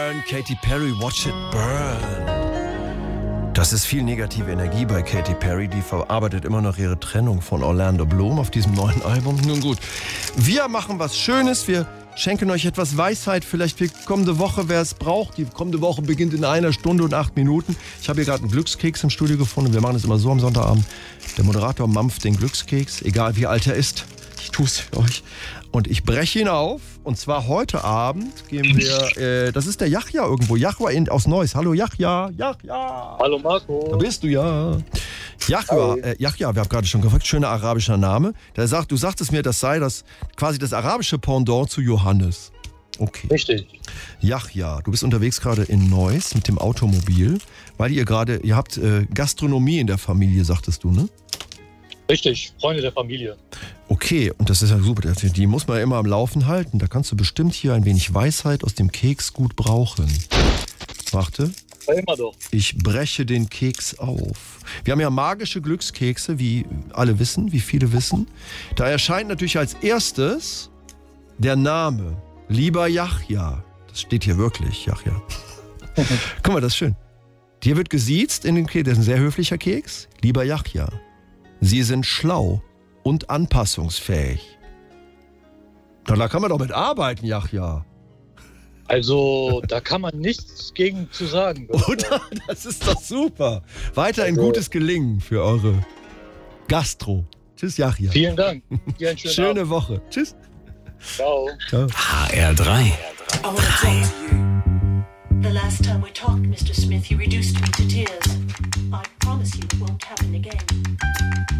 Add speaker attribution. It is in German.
Speaker 1: Burn, Katy Perry, Watch It Burn. Das ist viel negative Energie bei Katy Perry. Die verarbeitet immer noch ihre Trennung von Orlando Bloom auf diesem neuen Album. Nun gut, wir machen was Schönes. Wir schenken euch etwas Weisheit, vielleicht für kommende Woche, wer es braucht. Die kommende Woche beginnt in 1 Stunde und 8 Minuten. Ich habe hier gerade einen Glückskeks im Studio gefunden. Wir machen das immer so am Sonntagabend. Der Moderator mampft den Glückskeks, egal wie alt er ist. Ich tue es für euch. Und ich breche ihn auf. Und zwar heute Abend gehen wir, das ist der Yahya irgendwo. Yahya aus Neuss. Hallo Yahya. Yahya.
Speaker 2: Hallo Marco.
Speaker 1: Da bist du, ja. Yahya, Yahya, wir haben gerade schon gefragt, schöner arabischer Name. Du sagtest mir, das sei quasi das arabische Pendant zu Johannes. Okay.
Speaker 2: Richtig.
Speaker 1: Yahya, du bist unterwegs gerade in Neuss mit dem Automobil, weil ihr habt Gastronomie in der Familie, sagtest du, ne?
Speaker 2: Richtig, Freunde der Familie.
Speaker 1: Okay, und das ist ja super. Die muss man ja immer am Laufen halten. Da kannst du bestimmt hier ein wenig Weisheit aus dem Keks gut brauchen. Warte.
Speaker 2: Ja, immer doch.
Speaker 1: Ich breche den Keks auf. Wir haben ja magische Glückskekse, wie alle wissen, wie viele wissen. Da erscheint natürlich als erstes der Name. Lieber Yahya. Das steht hier wirklich, Yahya. Guck mal, das ist schön. Dir wird gesiezt in den Keks. Das ist ein sehr höflicher Keks. Lieber Yahya. Sie sind schlau und anpassungsfähig. Da kann man doch mit arbeiten, Yahya.
Speaker 2: Also, da kann man nichts gegen zu sagen.
Speaker 1: Oder? Das ist doch super. Weiterhin gutes Gelingen für eure Gastro. Tschüss, Yahya.
Speaker 2: Vielen Dank. Dir einen schönen
Speaker 1: Schöne Woche. Tschüss.
Speaker 2: Ciao.
Speaker 1: Ciao.
Speaker 3: HR3.
Speaker 4: I want to talk to you. The last time we talked, Mr. Smith, you reduced me to tears. I promise you it won't happen again.